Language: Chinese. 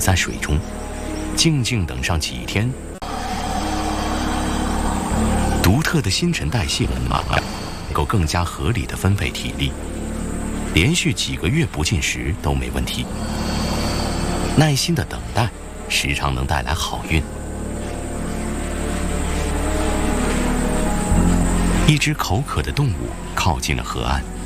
在水中，静静等上几天。独特的新陈代谢能够更加合理地分配体力，连续几个月不进食都没问题。耐心的等待，时常能带来好运。一只口渴的动物靠近了河岸。